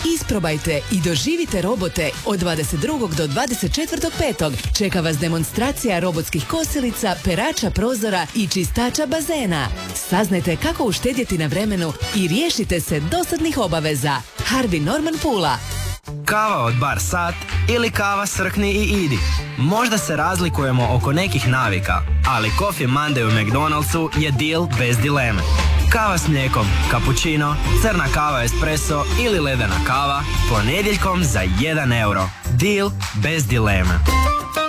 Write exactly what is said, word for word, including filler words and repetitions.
Isprobajte i doživite robote od dvadeset drugog do dvadeset četvrtog petog Čeka vas demonstracija robotskih kosilica, perača prozora i čistača bazena. Saznajte kako uštedjeti na vremenu i riješite se dosadnih obaveza. Harvey Norman Pula. Kava od Bar Sat ili kava Srkni i idi. Možda se razlikujemo oko nekih navika, ali Coffee Monday u McDonald'su je deal bez dileme. Kava s mlijekom, cappuccino, crna kava espresso ili ledena kava ponedjeljkom za jedan euro. Deal bez dileme.